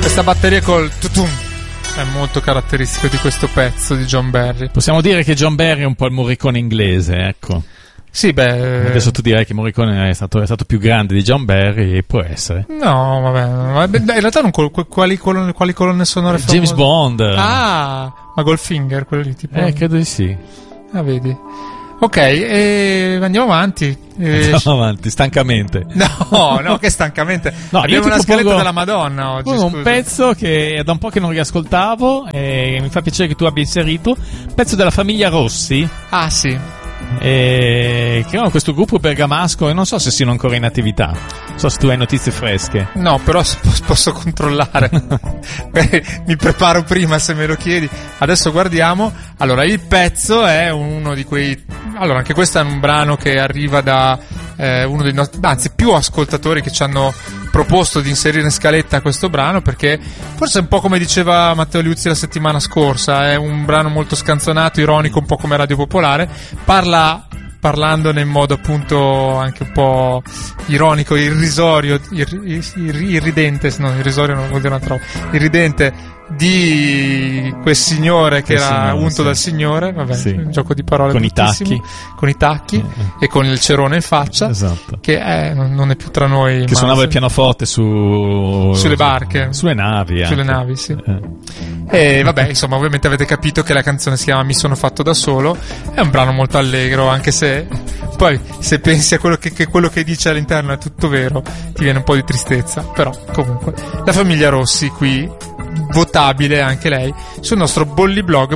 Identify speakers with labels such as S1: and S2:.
S1: Questa batteria col tutum è molto caratteristico di questo pezzo di John Barry.
S2: Possiamo dire che John Barry è un po' il Morricone inglese, ecco.
S1: Sì, beh.
S2: Adesso tu direi che Morricone è stato più grande di John Barry, e può essere.
S1: No, vabbè. In realtà non quali colonne sonore
S2: James Bond.
S1: Ah, ma Goldfinger, quello lì tipo.
S2: Credo di sì.
S1: Ah, vedi. Ok, andiamo avanti.
S2: Andiamo avanti, stancamente.
S1: No, che stancamente.
S2: No,
S1: abbiamo una scaletta della Madonna oggi.
S2: Un pezzo che è da un po' che non riascoltavo e mi fa piacere che tu abbia inserito. Un pezzo della famiglia Rossi.
S1: Ah, sì.
S2: Che erano questo gruppo bergamasco e non so se siano ancora in attività. Non so se tu hai notizie fresche.
S1: No, però posso controllare. Mi preparo prima se me lo chiedi. Adesso guardiamo. Allora, il pezzo è uno di quei. Allora, anche questo è un brano che arriva da uno dei nostri, anzi più ascoltatori che ci hanno proposto di inserire in scaletta questo brano, perché forse è un po' come diceva Matteo Liuzzi la settimana scorsa, è un brano molto scanzonato, ironico, un po' come Radio Popolare, parlandone in modo appunto anche un po' ironico, irrisorio, irridente, no, irrisorio non vuol dire una trova, irridente, di quel signore che era unto dal Signore, vabbè, sì. Un gioco di parole
S2: con i tacchi
S1: e con il cerone in faccia,
S2: esatto.
S1: Che non è più tra noi,
S2: che suonava il pianoforte sulle
S1: barche,
S2: sulle navi,
S1: sulle navi, sì. E vabbè, insomma, ovviamente avete capito che la canzone si chiama Mi sono fatto da solo. È un brano molto allegro, anche se poi se pensi a quello che dice all'interno è tutto vero, ti viene un po' di tristezza. Però comunque la famiglia Rossi qui, votabile anche lei sul nostro bolliblog